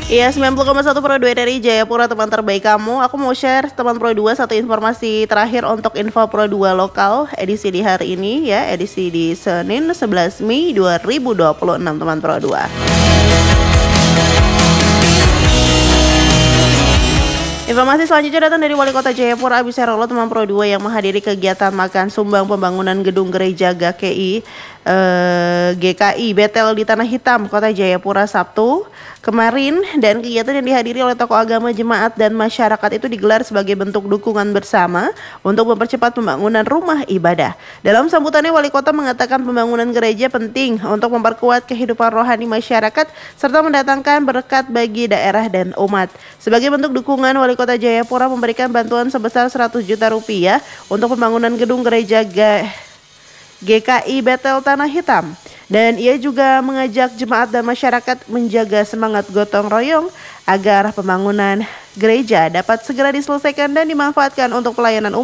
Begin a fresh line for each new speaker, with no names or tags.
Iya, 90,1 Pro 2 dari Jayapura, teman terbaik kamu. Aku mau share teman Pro 2 satu informasi terakhir untuk info Pro 2 lokal edisi di hari ini ya, edisi di Senin 11 Mei 2026 teman Pro 2. Informasi selanjutnya datang dari Wali Kota Jayapura Abisarolo teman Pro 2 yang menghadiri kegiatan makan sumbang pembangunan gedung gereja GKI Betel di Tanah Hitam, Kota Jayapura Sabtu kemarin, dan kegiatan yang dihadiri oleh tokoh agama, jemaat, dan masyarakat itu digelar sebagai bentuk dukungan bersama untuk mempercepat pembangunan rumah ibadah. Dalam sambutannya, Wali Kota mengatakan pembangunan gereja penting untuk memperkuat kehidupan rohani masyarakat serta mendatangkan berkat bagi daerah dan umat. Sebagai bentuk dukungan, Wali Kota Jayapura memberikan bantuan sebesar 100 juta rupiah untuk pembangunan gedung gereja GKI Betel Tanah Hitam. Dan ia juga mengajak jemaat dan masyarakat menjaga semangat gotong royong agar pembangunan gereja dapat segera diselesaikan dan dimanfaatkan untuk pelayanan umat